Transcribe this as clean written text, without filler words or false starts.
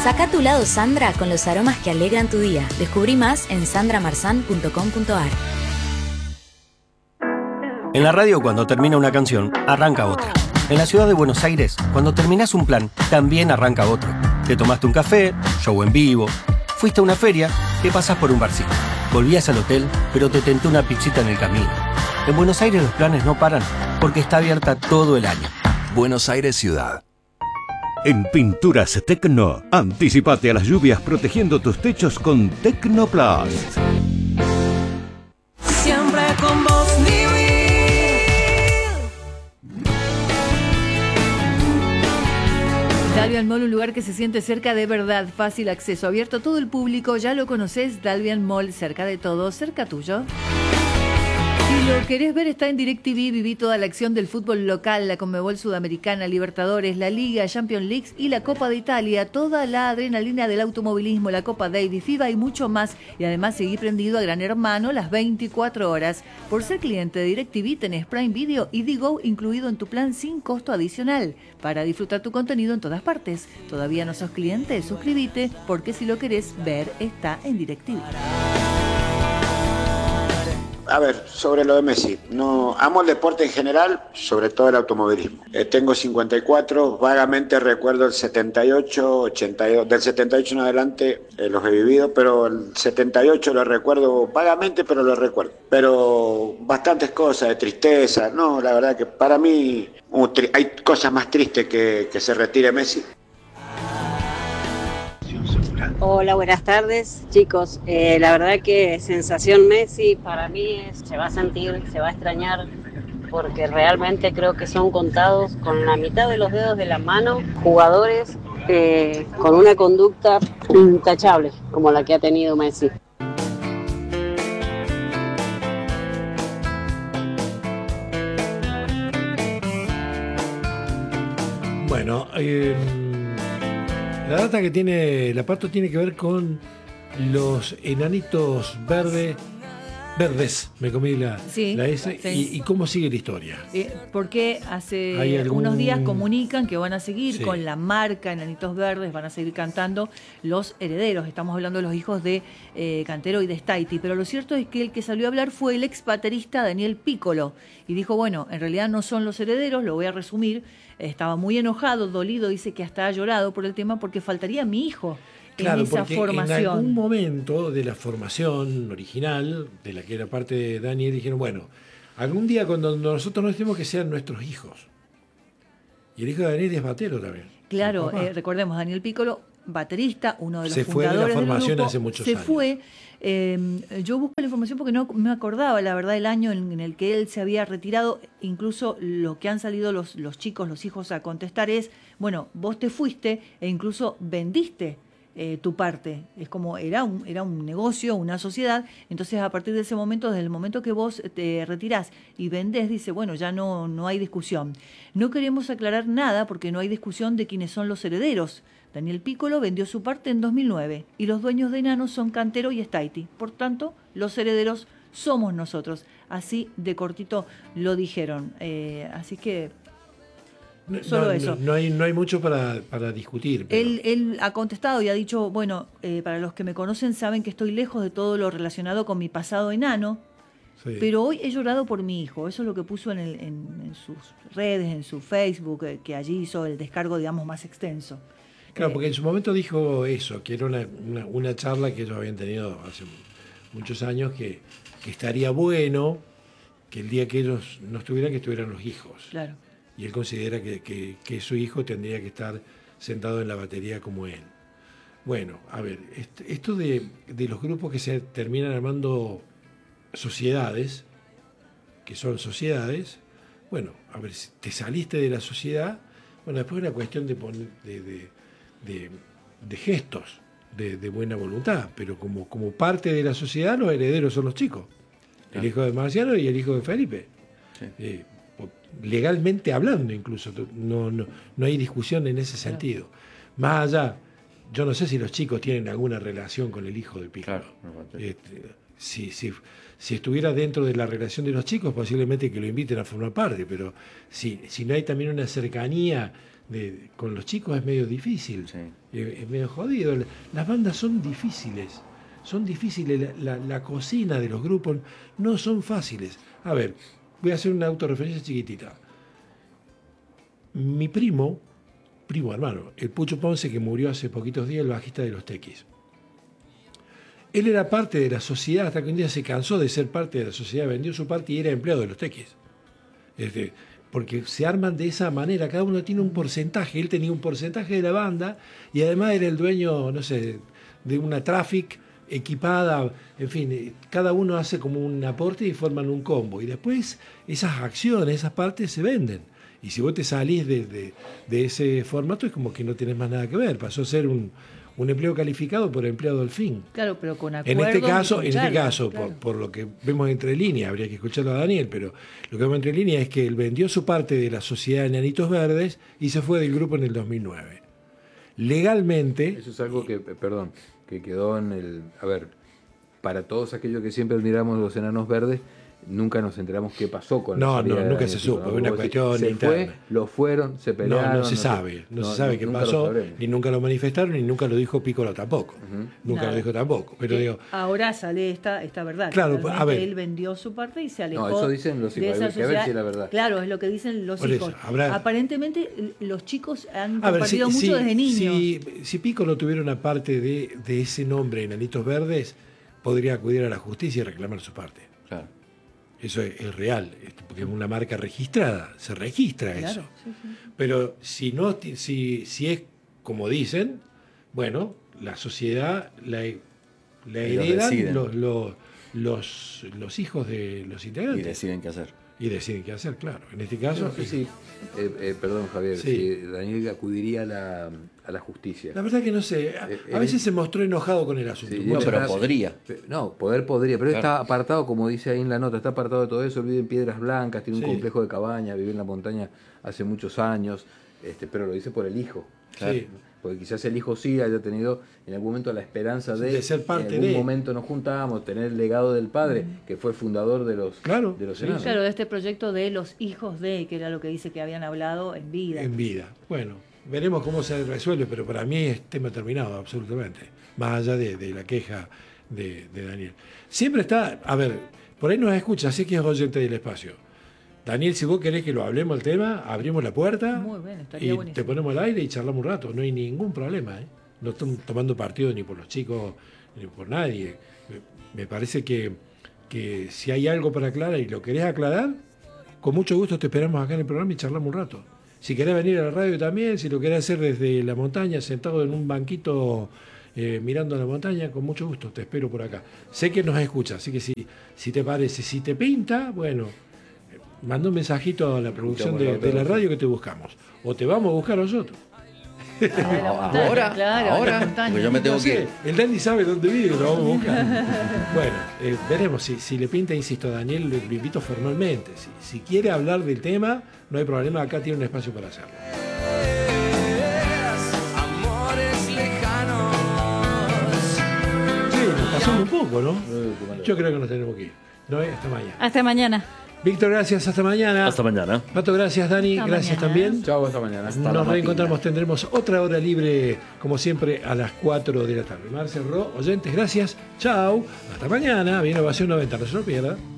Saca tu lado Sandra con los aromas que alegran tu día. Descubrí más en sandramarzan.com.ar. En la radio, cuando termina una canción, arranca otra. En la ciudad de Buenos Aires, cuando terminás un plan, también arranca otro. Te tomaste un café, show en vivo, fuiste a una feria, te pasás por un barcito. Volvías al hotel, pero te tentó una pizzita en el camino. En Buenos Aires los planes no paran, porque está abierta todo el año. Buenos Aires Ciudad. En Pinturas Tecno, anticipate a las lluvias protegiendo tus techos con Tecnoplast. Siempre con vos, Dalvian Mall, un lugar que se siente cerca de verdad, fácil acceso, abierto a todo el público, ya lo conoces, Dalvian Mall, cerca de todo, cerca tuyo. Si lo querés ver, está en DirecTV, viví toda la acción del fútbol local, la Conmebol Sudamericana, Libertadores, la Liga, Champions League y la Copa de Italia, toda la adrenalina del automovilismo, la Copa Davis, FIBA y mucho más. Y además seguí prendido a Gran Hermano las 24 horas. Por ser cliente de DirecTV tenés Prime Video y Digo incluido en tu plan sin costo adicional, para disfrutar tu contenido en todas partes. ¿Todavía no sos cliente? Suscríbete, porque si lo querés ver, está en DirecTV. A ver, sobre lo de Messi, no amo el deporte en general, sobre todo el automovilismo. Tengo 54, vagamente recuerdo el 78, 82, del 78 en adelante los he vivido, pero el 78 lo recuerdo vagamente, pero lo recuerdo. Pero bastantes cosas de tristeza, no, la verdad que para mí hay cosas más tristes que se retire Messi. Hola, buenas tardes, chicos. La verdad que sensación Messi para mí se va a sentir, se va a extrañar, porque realmente creo que son contados con la mitad de los dedos de la mano jugadores con una conducta intachable como la que ha tenido Messi. Bueno, la data que tiene la Pato tiene que ver con los enanitos verdes, me comí la S, sí. Y cómo sigue la historia. Porque hace unos días comunican que van a seguir con la marca Enanitos Verdes, van a seguir cantando los herederos. Estamos hablando de los hijos de Cantero y de Staiti, pero lo cierto es que el que salió a hablar fue el ex baterista Daniel Piccolo y dijo, bueno, en realidad no son los herederos, lo voy a resumir. Estaba muy enojado, dolido, dice que hasta ha llorado por el tema porque faltaría mi hijo. Claro, en esa porque formación. En algún momento de la formación original, de la que era parte de Daniel, dijeron, bueno, algún día cuando nosotros no estemos que sean nuestros hijos. Y el hijo de Daniel es batero también. Claro, recordemos, Daniel Piccolo, baterista, uno de los fundadores. Se fue de la formación hace muchos años. Se fue. Yo busco la información porque no me acordaba, la verdad, el año en el que él se había retirado. Incluso lo que han salido los chicos, los hijos a contestar es, bueno, vos te fuiste e incluso vendiste tu parte. Es como era un negocio, una sociedad. Entonces, a partir de ese momento, desde el momento que vos te retirás y vendés, dice, bueno, ya no hay discusión. No queremos aclarar nada porque no hay discusión de quiénes son los herederos. Daniel Piccolo vendió su parte en 2009 y los dueños de Enanos son Cantero y Staiti. Por tanto, los herederos somos nosotros. Así de cortito lo dijeron. Así que solo eso. No hay mucho para discutir. Pero... Él ha contestado y ha dicho, bueno, para los que me conocen saben que estoy lejos de todo lo relacionado con mi pasado enano, pero hoy he llorado por mi hijo. Eso es lo que puso en sus redes, en su Facebook, que allí hizo el descargo, digamos, más extenso. Claro, porque en su momento dijo eso, que era una charla que ellos habían tenido hace muchos años, que estaría bueno que el día que ellos no estuvieran, que estuvieran los hijos. Claro. Y él considera que su hijo tendría que estar sentado en la batería como él. Bueno, a ver, esto de los grupos que se terminan armando sociedades, que son sociedades, bueno, a ver, si te saliste de la sociedad, bueno, después es una cuestión de gestos, de buena voluntad, pero como parte de la sociedad, los herederos son los chicos. Claro. El hijo de Marciano y el hijo de Felipe. Sí. Legalmente hablando incluso, no hay discusión en ese sentido. Más allá, yo no sé si los chicos tienen alguna relación con el hijo de Piccolo. Claro, si estuviera dentro de la relación de los chicos, posiblemente que lo inviten a formar parte, pero si no hay también una cercanía con los chicos es medio difícil, Sí. Es medio jodido. Las bandas son difíciles, la cocina de los grupos no son fáciles. A ver, voy a hacer una autorreferencia chiquitita. Mi primo hermano, el Pucho Ponce, que murió hace poquitos días, el bajista de los Tequis. Él era parte de la sociedad, hasta que un día se cansó de ser parte de la sociedad, vendió su parte y era empleado de los Tequis. Porque se arman de esa manera, cada uno tiene un porcentaje, él tenía un porcentaje de la banda y además era el dueño, no sé, de una Traffic equipada, en fin, cada uno hace como un aporte y forman un combo. Y después esas acciones, esas partes se venden. Y si vos te salís de ese formato es como que no tenés más nada que ver, pasó a ser un empleo calificado por empleado al fin. Claro, pero con acuerdo. En este caso, claro, por lo que vemos entre líneas, habría que escucharlo a Daniel, pero lo que vemos entre líneas es que él vendió su parte de la sociedad de Enanitos Verdes y se fue del grupo en el 2009. Legalmente... Eso es algo que, perdón, que quedó en el... A ver, para todos aquellos que siempre admiramos los Enanos Verdes, nunca nos enteramos qué pasó con No, la salida nunca de se Daniel, supo, es una cuestión se interna. fue, lo fueron, se pelearon. No se sabe qué pasó, ni nunca lo manifestaron, ni nunca lo dijo Piccolo tampoco. Nunca lo dijo tampoco. Pero digo, ahora sale esta verdad. Claro, que a ver. Él vendió su parte y se alejó. No, eso dicen los hijos, hay que ver si es la verdad. Claro, es lo que dicen los Por hijos. eso, habrá... Aparentemente los chicos han A ver, compartido mucho desde niños. Si Piccolo tuviera una parte de ese nombre, Enanitos Verdes, podría acudir a la justicia y reclamar su parte. Claro. Eso es real, porque es una marca registrada, se registra Claro, eso. sí, sí. Pero si es como dicen, bueno, la sociedad la heredan los hijos de los integrantes. Y deciden qué hacer. Y deciden qué hacer, claro. En este caso... No sé si, perdón Javier, Sí. si Daniel acudiría a la justicia. La verdad que no sé, a veces se mostró enojado con el asunto. Sí, No, muchas pero gracias. podría. No, podría, pero Claro. está apartado, como dice ahí en la nota, está apartado de todo eso, vive en Piedras Blancas, tiene un Sí. complejo de cabaña, vive en la montaña hace muchos años, pero lo dice por el hijo. Sí. Porque quizás el hijo sí haya tenido en algún momento la esperanza de ser parte en algún de. momento nos juntamos, tener el legado del padre, que fue fundador de los, Claro, de los sí, enanos. Claro, de este proyecto de los hijos de, que era lo que dice que habían hablado en vida. En vida. Bueno, veremos cómo se resuelve, pero para mí es tema terminado, absolutamente. Más allá de la queja de Daniel. Siempre está, a ver, por ahí nos escucha, sé que es oyente del espacio. Daniel, si vos querés que lo hablemos el tema, abrimos la puerta Muy bien, estaría y buenísimo. te ponemos al aire y charlamos un rato. No hay ningún problema, ¿eh? No estamos tomando partido ni por los chicos ni por nadie. Me parece que si hay algo para aclarar y lo querés aclarar, con mucho gusto te esperamos acá en el programa y charlamos un rato. Si querés venir a la radio también, si lo querés hacer desde la montaña, sentado en un banquito mirando a la montaña, con mucho gusto te espero por acá. Sé que nos escuchas, así que si te parece, si te pinta, bueno, manda un mensajito a la producción de la radio que te buscamos. O te vamos a buscar nosotros. Ahora, porque yo me tengo No que sé, ir. el Dani sabe dónde vive, lo vamos a buscar. Bueno, veremos. Si le pinta, insisto, a Daniel, lo invito formalmente. Si quiere hablar del tema, no hay problema, acá tiene un espacio para hacerlo. Amores lejanos. Sí, nos pasamos un poco, ¿no? Yo creo que nos tenemos que ir. ¿No? Hasta mañana. Hasta mañana. Víctor, gracias, hasta mañana. Hasta mañana. Pato, gracias, Dani, Hasta gracias mañana. también. Chao, hasta mañana. Nos reencontramos, tendremos otra hora libre, como siempre, a las 4 de la tarde. Marcel Ro, oyentes, gracias. Chao. Hasta mañana. Viene Ovación 90, no se lo pierda.